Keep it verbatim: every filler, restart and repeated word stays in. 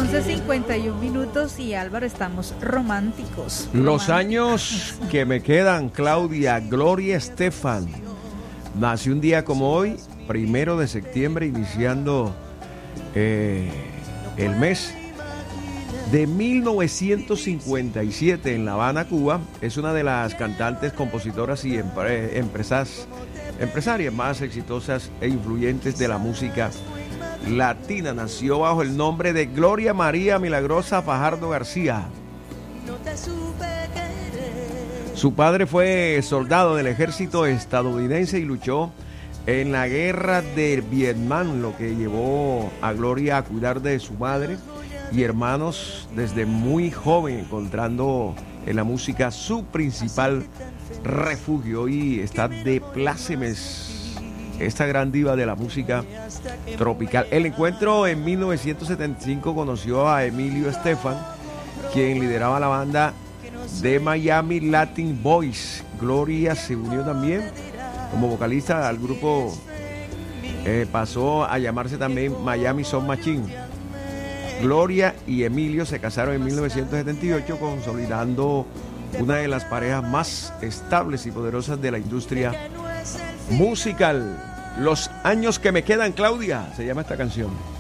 once cincuenta y un minutos y Álvaro, estamos románticos. Los románticos. años que me quedan, Claudia. Gloria Estefan nació un día como hoy, primero de septiembre, iniciando eh, el mes de mil novecientos cincuenta y siete en La Habana, Cuba. Es una de las cantantes, compositoras y empre- empresas, empresarias más exitosas e influyentes de la música latina. Nació bajo el nombre de Gloria María Milagrosa Fajardo García. Su padre fue soldado del ejército estadounidense y luchó en la guerra de Vietnam, lo que llevó a Gloria a cuidar de su madre y hermanos desde muy joven, encontrando en la música su principal refugio. Y está de plácemes esta gran diva de la música tropical. El encuentro en mil novecientos setenta y cinco conoció a Emilio Estefan, quien lideraba la banda de Miami Latin Boys. Gloria se unió también como vocalista al grupo, eh, pasó a llamarse también Miami Sound Machine. Gloria y Emilio se casaron en mil novecientos setenta y ocho, consolidando una de las parejas más estables y poderosas de la industria musical. Los años que me quedan, Claudia, se llama esta canción.